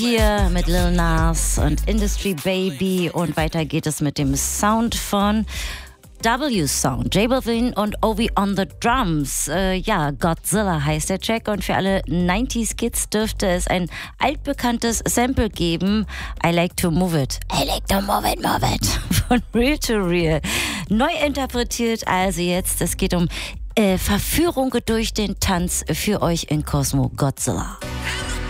Hier mit Lil Nas und Industry Baby und weiter geht es mit dem Sound von W-Sound, J Balvin und Ovi on the Drums. Godzilla heißt der Track und für alle 90s Kids dürfte es ein altbekanntes Sample geben. I like to move it. I like to move it, move it. Von Real to Real. Neu interpretiert also jetzt. Es geht um Verführung durch den Tanz für euch in Cosmo Godzilla.